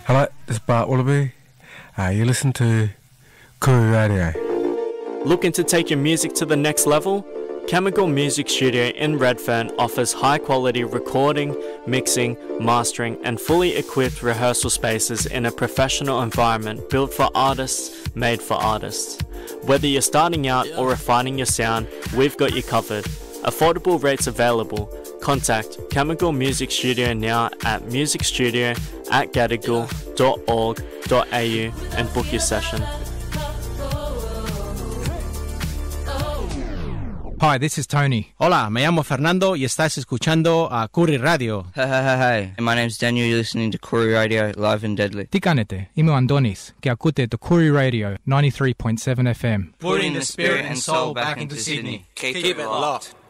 Hello, this is Bart Willoughby. You listen to Koori Radio. Looking to take your music to the next level? Chemical Music Studio in Redfern offers high-quality recording, mixing, mastering, and fully equipped rehearsal spaces in a professional environment built for artists, made for artists. Whether you're starting out or refining your sound, we've got you covered. Affordable rates available. Contact Chemical Music Studio now at musicstudio@gadigal.org.au and book your session. Hi, this is Tony. Hola, me llamo Fernando y estás escuchando a Koori Radio. Hey. My name's Daniel. You're listening to Koori Radio, live and deadly. Τι κάνετε? Είμαι ο Αντώνης και ακούτε το Koori Radio 93.7 FM. Putting the spirit and soul back into Sydney. Keep it locked.